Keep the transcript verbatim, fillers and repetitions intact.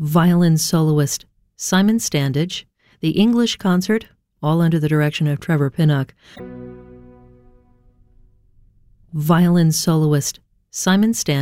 Violin soloist Simon Standage, the English Concert, all under the direction of Trevor Pinnock. Violin soloist Simon Standage.